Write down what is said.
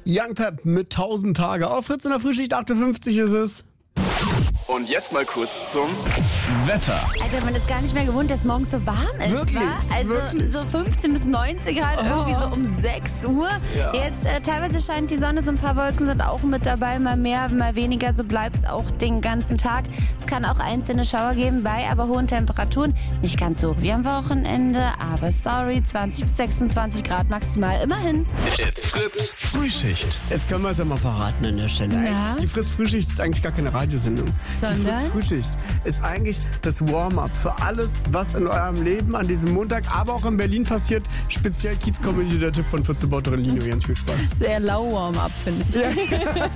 Young Pep mit 1000 Tage. Auf 14er Frühschicht, 58 ist es. Und jetzt mal kurz zum Wetter. Alter, man ist gar nicht mehr gewohnt, dass morgens so warm ist, Wirklich? wa? Also Wirklich? so 15 bis 19 Grad, irgendwie so um 6 Uhr. Ja. Jetzt teilweise scheint die Sonne, so ein paar Wolken sind auch mit dabei, mal mehr, mal weniger, so bleibt es auch den ganzen Tag. Es kann auch einzelne Schauer geben bei aber hohen Temperaturen. Nicht ganz so wie am Wochenende, aber sorry, 20 bis 26 Grad maximal, immerhin. It's Fritz Frühschicht. Jetzt können wir es ja mal verraten an der Stelle. Ja. Die Fritz Frühschicht ist eigentlich gar keine Radiosendung. Sondern? Die Fritz Frühschicht ist eigentlich das Warm-up für alles, was in eurem Leben an diesem Montag, aber auch in Berlin passiert. Speziell Kiez-Comedy, der Tipp von Fritz-Reporterin Lino. Ganz viel Spaß. Sehr low Warm-up, finde ich. Ja.